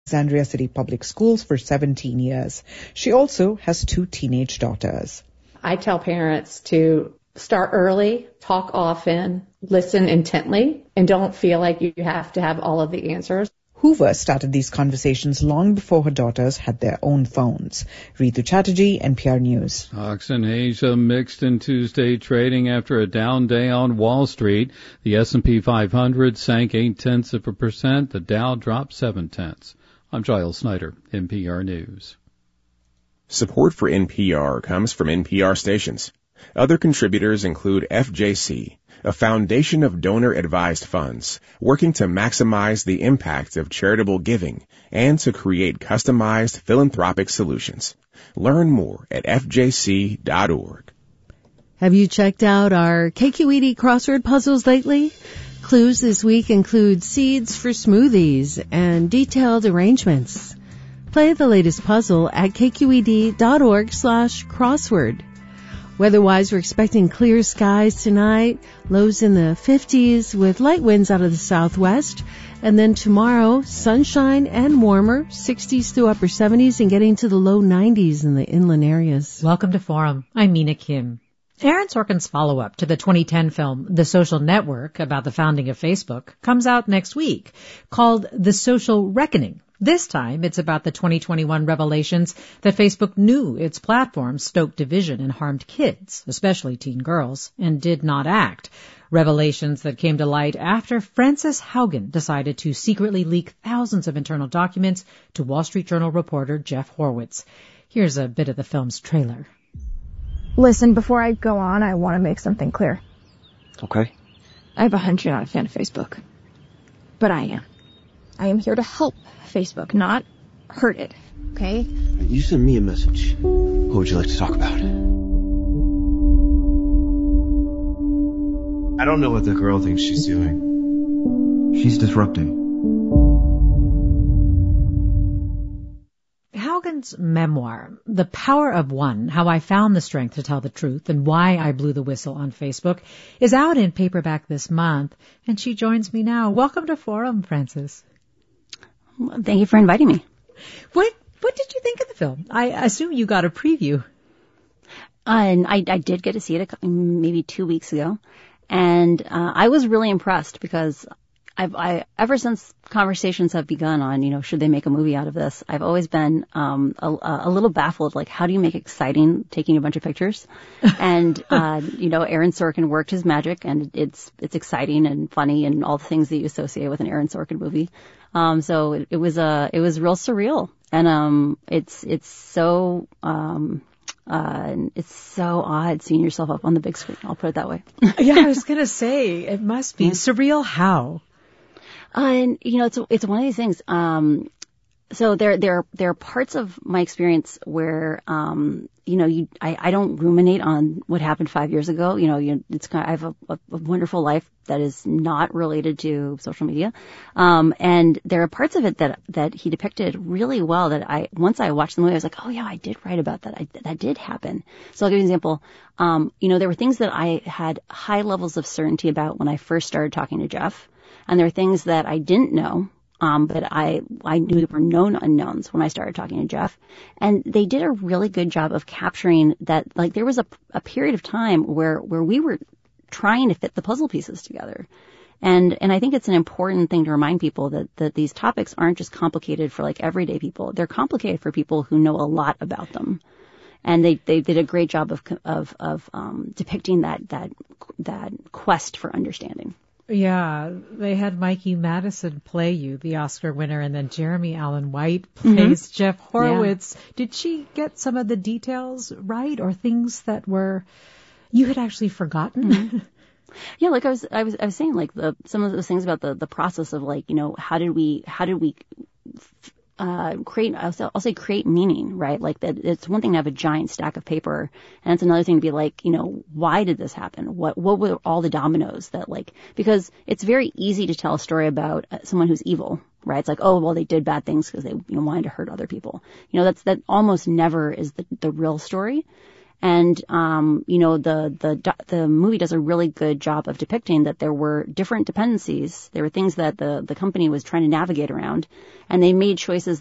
Alexandria City Public Schools for 17 years. She also has 2 teenage daughters. I tell parents to start early, talk often, listen intently, and don't feel like you have to have all of the answers. Hoover started these conversations long before her daughters had their own phones. Ritu Chatterjee, NPR News. Stocks in Asia mixed in Tuesday trading after a down day on Wall Street. The S&P 500 sank 0.8%. The Dow dropped 0.7. I'm Giles Snyder, NPR News. Support for NPR comes from NPR stations. Other contributors include FJC, a foundation of donor-advised funds working to maximize the impact of charitable giving and to create customized philanthropic solutions. Learn more at fjc.org. Have you checked out our KQED crossword puzzles lately? Clues this week include seeds for smoothies and detailed arrangements. Play the latest puzzle at kqed.org/crossword. Weather-wise, we're expecting clear skies tonight, lows in the 50s with light winds out of the southwest. And then tomorrow, sunshine and warmer, 60s through upper 70s and getting to the low 90s in the inland areas. Welcome to Forum. I'm Mina Kim. Aaron Sorkin's follow-up to the 2010 film The Social Network about the founding of Facebook comes out next week, called The Social Reckoning. This time, it's about the 2021 revelations that Facebook knew its platform stoked division and harmed kids, especially teen girls, and did not act. Revelations that came to light after Frances Haugen decided to secretly leak thousands of internal documents to Wall Street Journal reporter Jeff Horwitz. Here's a bit of the film's trailer. Listen, before I go on, I want to make something clear. Okay. I have a hunch you're not a fan of Facebook. But I am. I am here to help Facebook, not hurt it, okay? You send me a message. What would you like to talk about? I don't know what the girl thinks she's doing. She's disrupting. Haugen's memoir, The Power of One, How I Found the Strength to Tell the Truth and Why I Blew the Whistle on Facebook, is out in paperback this month, and she joins me now. Welcome to Forum, Frances. Well, thank you for inviting me. What did you think of the film? I assume you got a preview. And I did get to see it maybe 2 weeks ago, and I was really impressed because I ever since conversations have begun on, should they make a movie out of this, I've always been a little baffled, like, how do you make exciting taking a bunch of pictures? And, Aaron Sorkin worked his magic, and it's exciting and funny and all the things that you associate with an Aaron Sorkin movie. So it was real surreal. And it's so odd seeing yourself up on the big screen. I'll put it that way. Yeah, I was going to say, it must be surreal. How? And it's one of these things. So there are parts of my experience where I don't ruminate on what happened 5 years ago. I have a wonderful life that is not related to social media. And there are parts of it that he depicted really well that once I watched the movie, I was like, oh yeah, I did write about that. That did happen. So I'll give you an example. There were things that I had high levels of certainty about when I first started talking to Jeff. And there are things that I didn't know. But I knew there were known unknowns when I started talking to Jeff. And they did a really good job of capturing that, like, there was a period of time where we were trying to fit the puzzle pieces together. And I think it's an important thing to remind people that these topics aren't just complicated for, like, everyday people. They're complicated for people who know a lot about them. And they did a great job of depicting that quest for understanding. Yeah, they had Mikey Madison play you, the Oscar winner, and then Jeremy Allen White plays Jeff Horwitz. Yeah. Did she get some of the details right, or things that you had actually forgotten? Mm-hmm. Yeah, like I was saying, like some of those things about the process of, like, how did we create, I'll say create meaning, right? Like, that it's one thing to have a giant stack of paper, and it's another thing to be like, why did this happen? What were all the dominoes that, like, because it's very easy to tell a story about someone who's evil, right? It's like, oh, well, they did bad things because they wanted to hurt other people. That almost never is the real story. And, the movie does a really good job of depicting that there were different dependencies. There were things that the company was trying to navigate around, and they made choices